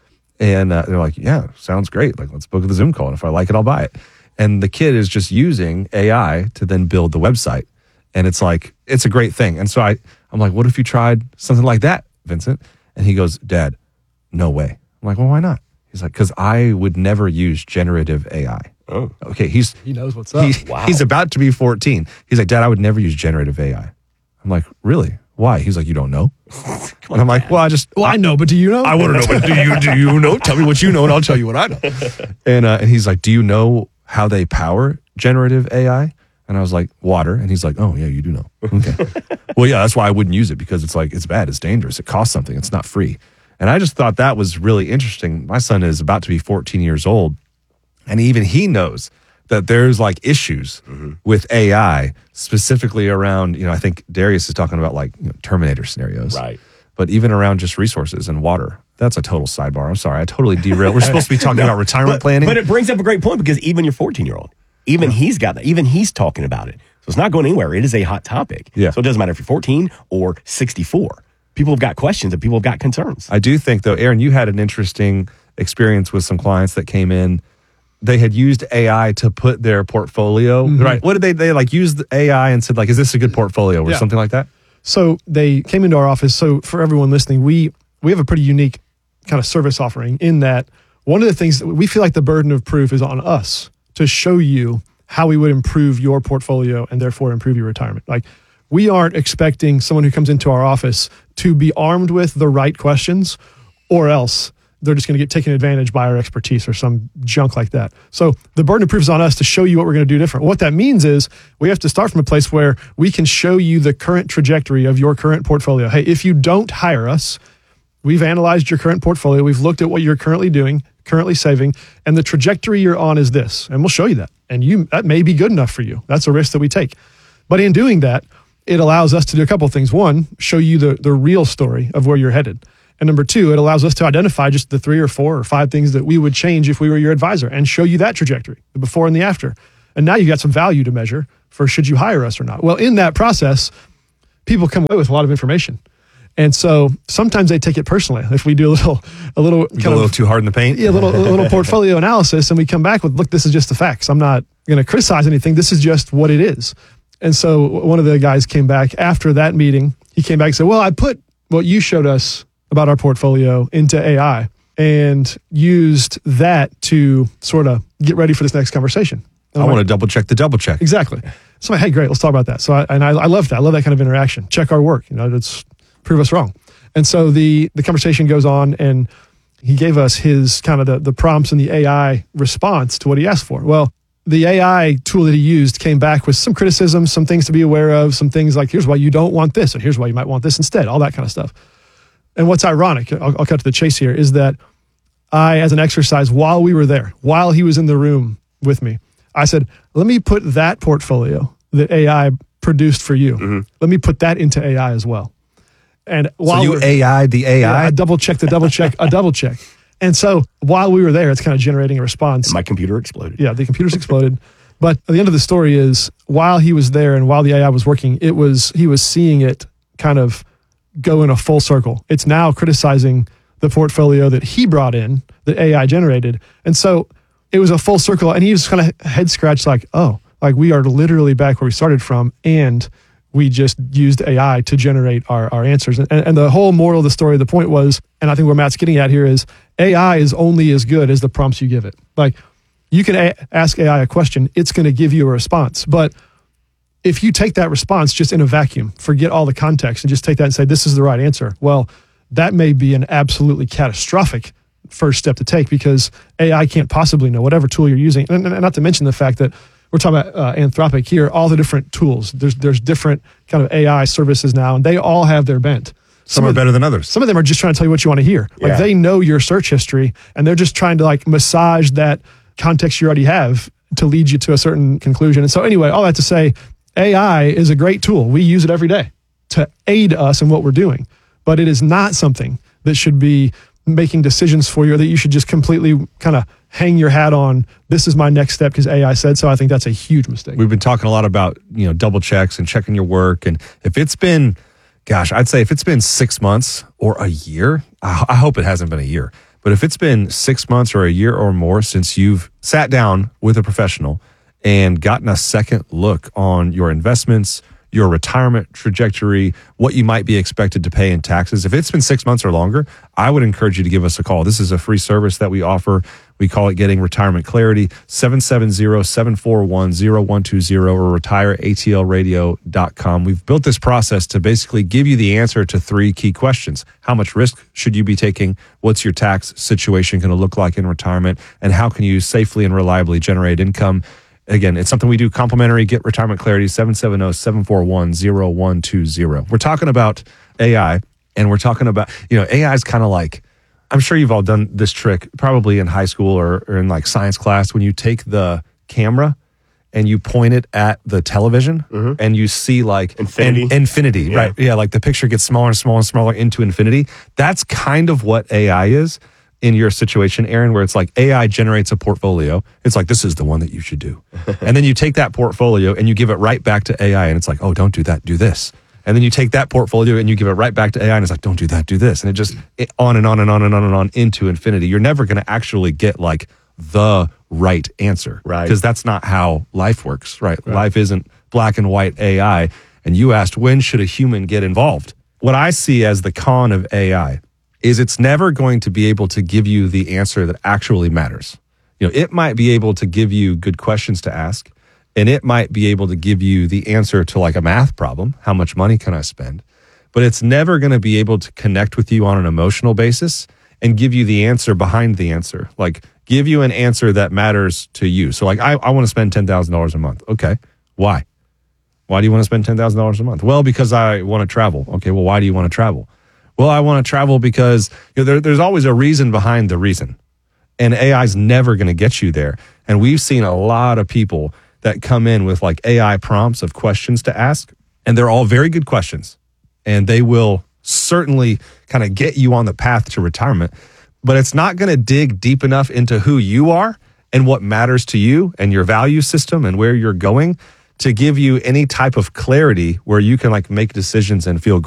And uh, they're like, yeah, sounds great. Like, let's book the Zoom call. And if I like it, I'll buy it. And the kid is just using A I to then build the website. And it's like, it's a great thing. And so I, I'm like, what if you tried something like that, Vincent? And he goes, Dad, no way. I'm like, well, why not? He's like, because I would never use generative A I. Oh. Okay, he's he knows what's up. He, wow. He's about to be fourteen. He's like, Dad, I would never use generative A I. I'm like, really? Why? He's like, you don't know? And I'm like, well, I just... Well, I know, but do you know? I want to know, but do you, do you know? Tell me what you know, and I'll tell you what I know. And, uh, and he's like, do you know how they power generative A I? And I was like, water. And he's like, oh, yeah, you do know. Okay. Well, yeah, that's why I wouldn't use it, because it's like, it's bad. It's dangerous. It costs something. It's not free. And I just thought that was really interesting. My son is about to be fourteen years old, and even he knows that there's like issues mm-hmm. with A I, specifically around, you know, I think Darius is talking about like, you know, Terminator scenarios. Right. But even around just resources and water. That's a total sidebar. I'm sorry. I totally derailed. We're supposed to be talking no, about retirement but, planning. But it brings up a great point, because even your fourteen year old, even yeah. he's got that. Even he's talking about it. So it's not going anywhere. It is a hot topic. Yeah. So it doesn't matter if you're fourteen or sixty-four. People have got questions and people have got concerns. I do think, though, Aaron, you had an interesting experience with some clients that came in. They had used A I to put their portfolio, mm-hmm. right? What did they, they like use the A I and said like, is this a good portfolio or yeah. something like that? So they came into our office. So for everyone listening, we, we have a pretty unique kind of service offering in that one of the things that we feel like the burden of proof is on us to show you how we would improve your portfolio and therefore improve your retirement. Like, we aren't expecting someone who comes into our office to be armed with the right questions, or else they're just going to get taken advantage by our expertise or some junk like that. So the burden of proof is on us to show you what we're going to do different. What that means is we have to start from a place where we can show you the current trajectory of your current portfolio. Hey, if you don't hire us, we've analyzed your current portfolio. We've looked at what you're currently doing, currently saving, and the trajectory you're on is this. And we'll show you that. And you that may be good enough for you. That's a risk that we take. But in doing that, it allows us to do a couple of things. One, show you the, the real story of where you're headed. And number two, it allows us to identify just the three or four or five things that we would change if we were your advisor and show you that trajectory, the before and the after. And now you got some value to measure for should you hire us or not. Well, in that process, people come away with a lot of information. And so sometimes they take it personally. If we do a little, a little, kind a little of, too hard in the paint, yeah, a little, a little portfolio analysis, and we come back with, look, this is just the facts. I'm not going to criticize anything. This is just what it is. And so one of the guys came back after that meeting. He came back and said, well, I put what you showed us about our portfolio into A I and used that to sort of get ready for this next conversation. I want to double check the double check. Exactly. So I'm like, hey, great, let's talk about that. So I, and I, I love that. I love that kind of interaction. Check our work. You know, let's prove us wrong. And so the the conversation goes on, and he gave us his kind of the, the prompts and the A I response to what he asked for. Well, the A I tool that he used came back with some criticism, some things to be aware of, some things like, here's why you don't want this, and here's why you might want this instead, all that kind of stuff. And what's ironic, I'll, I'll cut to the chase here, is that I, as an exercise, while we were there, while he was in the room with me, I said, let me put that portfolio that A I produced for you, mm-hmm. let me put that into A I as well. And while so you A I'd the A I? Yeah, I double check the double check, a double check. And so while we were there, it's kind of generating a response. And my computer exploded. Yeah, the computer's exploded. But the end of the story is, while he was there and while the A I was working, it was he was seeing it kind of go in a full circle. It's now criticizing the portfolio that he brought in, that A I generated. And so it was a full circle, and he was kind of head scratched like, oh, like we are literally back where we started from, and we just used A I to generate our, our answers. And, and the whole moral of the story, the point was, and I think where Matt's getting at here is, A I is only as good as the prompts you give it. Like, you can a- ask A I a question, it's going to give you a response. But if you take that response just in a vacuum, forget all the context, and just take that and say, this is the right answer, well, that may be an absolutely catastrophic first step to take, because A I can't possibly know whatever tool you're using. And, and not to mention the fact that we're talking about uh, Anthropic here, all the different tools. There's there's different kind of A I services now, and they all have their bent. Some, some are better than others. Some of them are just trying to tell you what you want to hear. Like Yeah. they know your search history, and they're just trying to like massage that context you already have to lead you to a certain conclusion. And so anyway, all that to say, A I is a great tool. We use it every day to aid us in what we're doing. But it is not something that should be making decisions for you, or that you should just completely kind of hang your hat on, this is my next step because A I said so. I think that's a huge mistake. We've been talking a lot about, you know, double checks and checking your work. And if it's been, gosh, I'd say if it's been six months or a year, I, I hope it hasn't been a year, but if it's been six months or a year or more since you've sat down with a professional and gotten a second look on your investments, your retirement trajectory, what you might be expected to pay in taxes. If it's been six months or longer, I would encourage you to give us a call. This is a free service that we offer. We call it Getting Retirement Clarity, seven seven zero, seven four one, zero one two zero or retire A T L radio dot com. We've built this process to basically give you the answer to three key questions. How much risk should you be taking? What's your tax situation going to look like in retirement? And how can you safely and reliably generate income? Again, it's something we do complimentary. Get Retirement Clarity, seven seven zero, seven four one, zero one two zero. We're talking about A I, and we're talking about, you know, A I is kind of like, I'm sure you've all done this trick, probably in high school or, or in like science class, when you take the camera and you point it at the television mm-hmm. and you see like infinity, in, infinity yeah. right? Yeah, like the picture gets smaller and smaller and smaller into infinity. That's kind of what A I is in your situation, Aaron, where it's like A I generates a portfolio. It's like, this is the one that you should do. And then you take that portfolio and you give it right back to A I, and it's like, oh, don't do that, do this. And then you take that portfolio and you give it right back to A I, and it's like, don't do that, do this. And it just it, on and on and on and on and on into infinity. You're never going to actually get like the right answer. Right. Because that's not how life works, right? right? Life isn't black and white A I. And you asked, when should a human get involved? What I see as the con of A I is it's never going to be able to give you the answer that actually matters. You know, it might be able to give you good questions to ask, and it might be able to give you the answer to like a math problem. How much money can I spend? But it's never going to be able to connect with you on an emotional basis and give you the answer behind the answer. Like give you an answer that matters to you. So like, I, I want to spend ten thousand dollars a month. Okay. Why? Why do you want to spend ten thousand dollars a month? Well, because I want to travel. Okay. Well, why do you want to travel? Well, I want to travel because you know, there, there's always a reason behind the reason. And A I is never going to get you there. And we've seen a lot of people that come in with like A I prompts of questions to ask. And they're all very good questions. And they will certainly kind of get you on the path to retirement, but it's not going to dig deep enough into who you are and what matters to you and your value system and where you're going to give you any type of clarity where you can like make decisions and feel